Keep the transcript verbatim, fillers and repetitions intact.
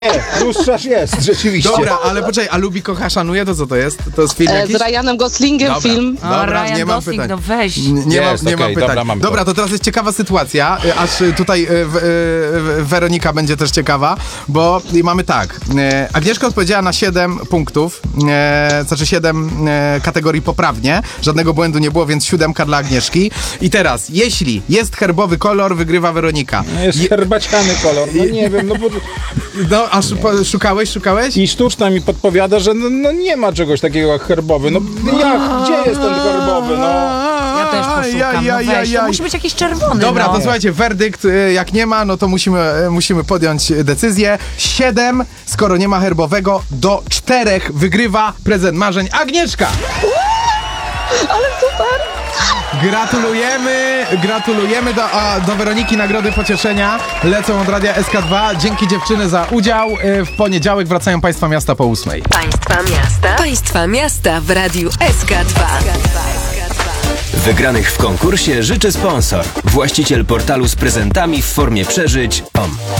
Nie, lustrzasz jest, rzeczywiście. Dobra, ale poczekaj, a lubi, kocha, szanuje, to co to jest? To jest film E, jakiś? z Ryanem Goslingiem Dobra. film. O, Dobra, Ryan nie mam Gosling, pytań. no weź. N- Nie, Jest, mam, nie okej, mam pytań. dobra, mam to. Dobra, to teraz jest ciekawa sytuacja, y, aż y, tutaj y, w, y, Weronika będzie też ciekawa, bo y, mamy tak. Y, Agnieszka odpowiedziała na siedem punktów, y, znaczy siedem y, kategorii poprawnie, żadnego błędu nie było, więc siódemka dla Agnieszki. I teraz, jeśli jest herbowy kolor, wygrywa Weronika. No jest herbaciany kolor, no nie wiem, no bo... No, a szu- szukałeś, szukałeś? I sztuczna mi podpowiada, że no, no nie ma czegoś takiego jak herbowy. No jak? Gdzie jest ten herbowy? No. Ja też poszukam, no weź. To musi być jakiś czerwony, Dobra, no. to słuchajcie, werdykt, y, jak nie ma, no to musimy, y, musimy podjąć decyzję. Siedem, skoro nie ma herbowego, do czterech wygrywa prezent marzeń Agnieszka! Ale super! Gratulujemy, gratulujemy do, a, do Weroniki nagrody pocieszenia. Lecą od Radia S K dwa. Dzięki dziewczyny za udział. Y, W poniedziałek wracają Państwa Miasta po ósmej. Państwa miasta. Państwa miasta w Radiu S K dwa. Wygranych w konkursie życzy sponsor. Właściciel portalu z prezentami w formie przeżyć O M.